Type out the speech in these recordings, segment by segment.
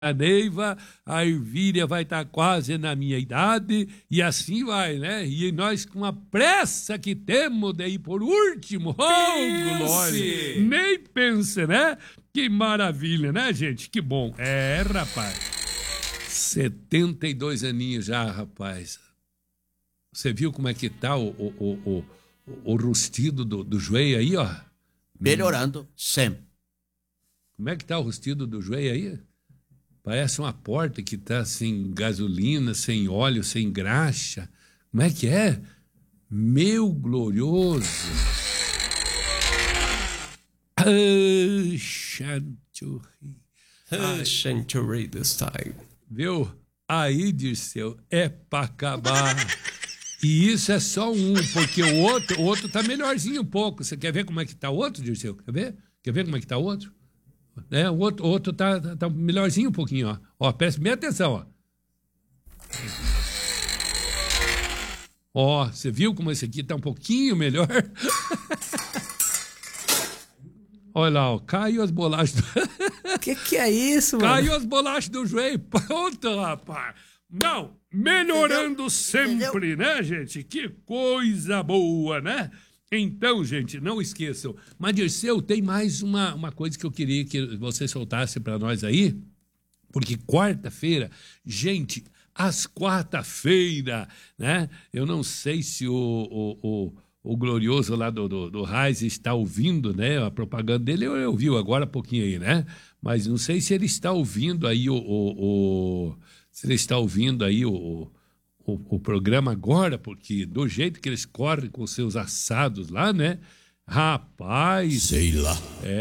a Neiva, a Ervíria vai estar quase na minha idade, e assim vai, né? E nós com a pressa que temos de ir por último, glória! Nem pense, né? Que maravilha, né, gente? Que bom. É, rapaz. 72 aninhos já, rapaz. Você viu como é que tá o rustido do joelho aí, ó? Melhorando sempre. Como é que tá o rustido do joelho aí? Parece uma porta que tá sem gasolina, sem óleo, sem graxa. Como é que é? Meu glorioso. Chantury this time. Viu? Aí, Dirceu, é pra acabar. E isso é só um, porque o outro tá melhorzinho um pouco. Você quer ver como é que tá o outro, Dirceu? Quer ver? Quer ver como é que tá o outro? O outro tá melhorzinho um pouquinho, ó. Ó, preste bem atenção, ó. Ó, você viu como esse aqui tá um pouquinho melhor? Olha lá, ó, caiu as bolachas. Que é isso, mano? Caiu as bolachas do joelho. Pronto, rapaz. Não, melhorando sempre, né, gente? Que coisa boa, né? Então, gente, não esqueçam. Mas, Dirceu, tem mais uma coisa que eu queria que você soltasse para nós aí. Porque quarta-feira, gente, às quarta-feira, né? Eu não sei se o glorioso lá do Raiz está ouvindo, né? A propaganda dele eu ouvi agora há pouquinho aí, né? Mas não sei se ele está ouvindo aí se ele está ouvindo aí o programa agora, porque do jeito que eles correm com seus assados lá, né? Rapaz. Sei lá.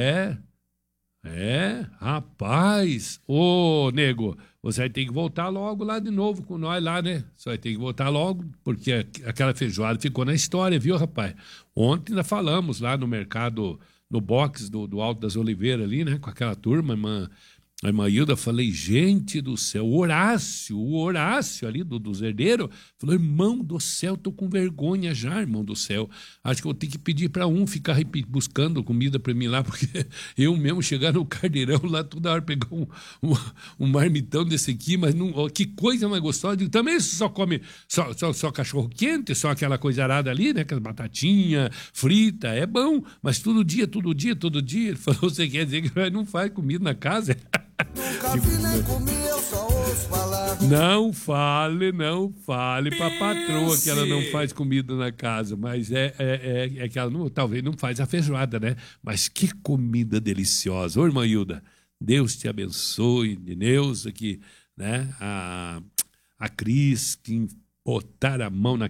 Rapaz. Ô, nego, você vai ter que voltar logo lá de novo com nós lá, né? Você vai ter que voltar logo, porque aquela feijoada ficou na história, viu, rapaz? Ontem ainda falamos lá no mercado, no box do Alto das Oliveiras ali, né? Com aquela turma, a irmã Hilda, falei, gente do céu, o Horácio ali dos herdeiros, falou, irmão do céu, tô com vergonha já, irmão do céu. Acho que eu tenho que pedir para um ficar buscando comida para mim lá, porque eu mesmo chegar no carneirão lá toda hora pegar um marmitão desse aqui, mas não, ó, que coisa mais gostosa. Também só come só cachorro quente, só aquela coisa arada ali, né? Aquelas batatinhas frita, é bom, mas todo dia. Ele falou, você quer dizer que nós não faz comida na casa? Nunca vi nem comi, eu só ouço falar. Não fale pra patroa que ela não faz comida na casa, mas é que ela talvez não faz a feijoada, né? Mas que comida deliciosa. Ô, irmã Hilda, Deus te abençoe, Deus aqui, né? A Cris, que botar a mão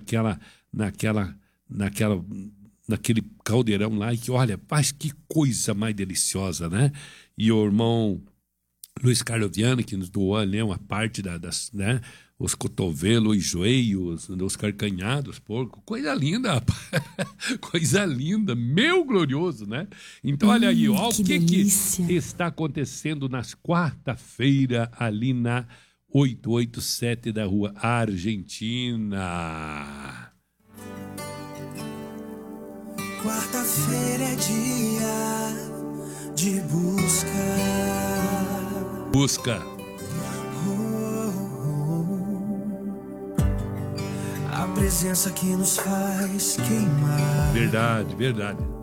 naquele caldeirão lá, e que, olha, faz que coisa mais deliciosa, né? E o irmão Luiz Carlos Viana, que nos doou, né, uma parte né, os cotovelos, os joelhos, os carcanhados, porco, coisa linda, rapaz. Coisa linda, meu glorioso, né? Então, olha aí, ó, o que está acontecendo nas quarta-feira ali na 887 da Rua Argentina. Quarta-feira é dia de busca. A presença que nos faz queimar. Verdade.